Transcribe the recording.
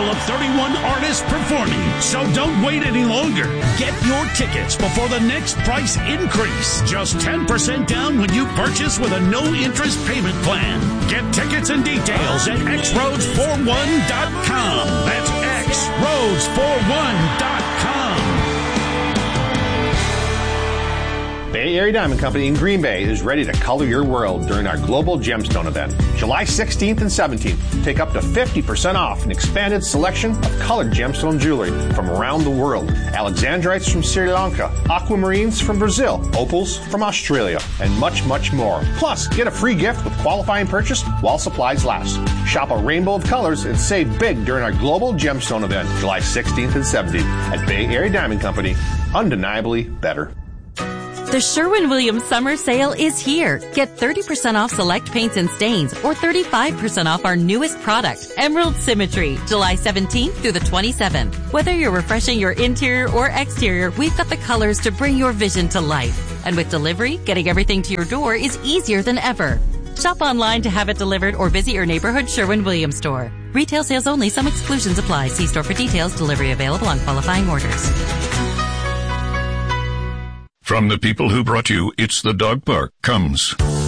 battle of 31 artists performing. So don't wait any longer. Get your tickets before the next price increase. Just 10% down when you purchase with a no-interest payment plan. Get tickets and details at xroads41.com. That's xroads41.com. Bay Area Diamond Company in Green Bay is ready to color your world during our Global Gemstone event. July 16th and 17th. Take up to 50% off an expanded selection of colored gemstone jewelry from around the world. Alexandrites from Sri Lanka, aquamarines from Brazil, opals from Australia, and much, much more. Plus, get a free gift with qualifying purchase while supplies last. Shop a rainbow of colors and save big during our Global Gemstone event, July 16th and 17th at Bay Area Diamond Company. Undeniably better. The Sherwin-Williams Summer Sale is here. Get 30% off select paints and stains or 35% off our newest product, Emerald Symmetry, July 17th through the 27th. Whether you're refreshing your interior or exterior, we've got the colors to bring your vision to life. And with delivery, getting everything to your door is easier than ever. Shop online to have it delivered or visit your neighborhood Sherwin-Williams store. Retail sales only. Some exclusions apply. See store for details. Delivery available on qualifying orders. From the people who brought you It's the Dog Park comes